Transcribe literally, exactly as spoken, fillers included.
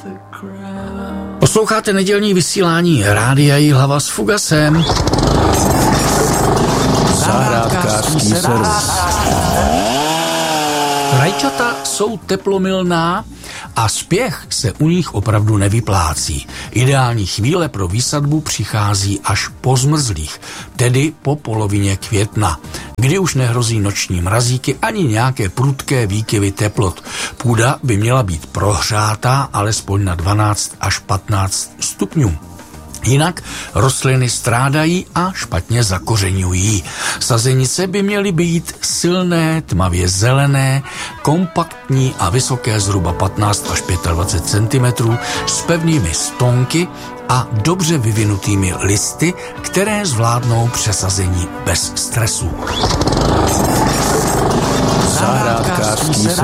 Posloucháte nedělní vysílání Rádia Jihlava s Fugasem. Zahrádkářský servis. Rajčata jsou teplomilná a spěch se u nich opravdu nevyplácí. Ideální chvíle pro výsadbu přichází až po zmrzlých, tedy po polovině května, kdy už nehrozí noční mrazíky ani nějaké prudké výkyvy teplot. Půda by měla být prohřátá alespoň na dvanáct až patnáct stupňů. Jinak rostliny strádají a špatně zakořeňují. Sazenice by měly být silné, tmavě zelené, kompaktní a vysoké zhruba patnáct až dvacet pět centimetrů s pevnými stonky a dobře vyvinutými listy, které zvládnou přesazení bez stresu. Zahrádkářský